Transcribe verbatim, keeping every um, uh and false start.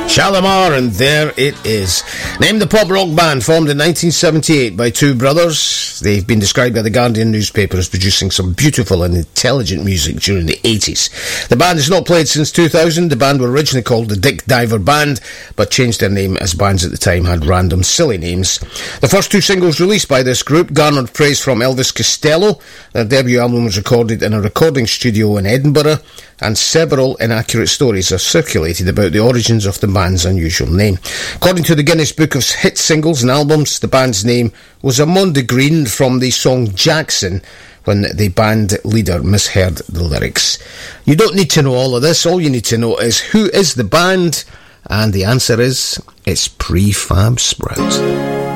Shalimar, and there it is. Named the pop rock band, formed in nineteen seventy-eight by two brothers. They've been described by the Guardian newspaper as producing some beautiful and intelligent music during the eighties. The band has not played since two thousand. The band were originally called the Dick Diver Band, but changed their name as bands at the time had random silly names. The first two singles released by this group garnered praise from Elvis Costello. Their debut album was recorded in a recording studio in Edinburgh, and several inaccurate stories are circulated about the origins of the band's unusual name. According to the Guinness Book of Hit Singles and Albums, the band's name was Amonde Green from the song Jackson, when the band leader misheard the lyrics. You don't need to know all of this. All you need to know is who is the band, and the answer is, it's Prefab Sprout.